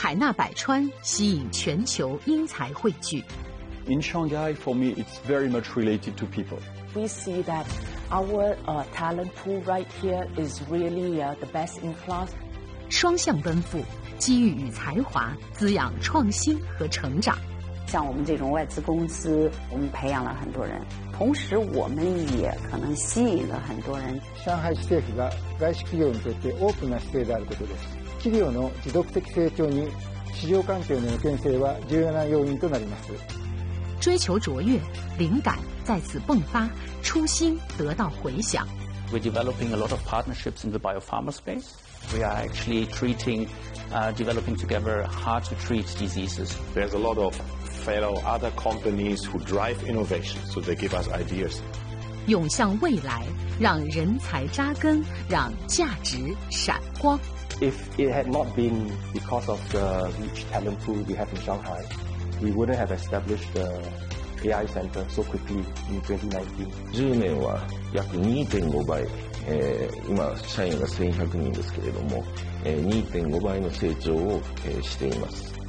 海纳百川，吸引全球英才汇聚。 In Shanghai, for me, it's very much related to people. We see that our talent pool right here is really the best in class. 双向奔赴，机遇与才华滋养创新和成长。 像我们这种外资公司，我们培养了很多人，同时我们也可能吸引了很多人。 上海市政府が外資企業にとってオープンな姿勢であることです。企業の持続的成長に市場環境の予見性は重要な要因となります。 追求卓越，灵感再次迸发，初心得到回响。 We're developing a lot of partnerships in the biopharma space. We are actually developing together hard-to-treat diseases. There's a lot of fellow other companies who drive innovation, so they give us ideas. 涌向未来，让人才扎根，让价值闪光。 If it had not been because of the rich talent pool we have in Shanghai, we wouldn't have established the AI Center so quickly in 2019. 10年は約 2.5 倍、今社員が1100人ですけれども、2.5 倍の成長をしています。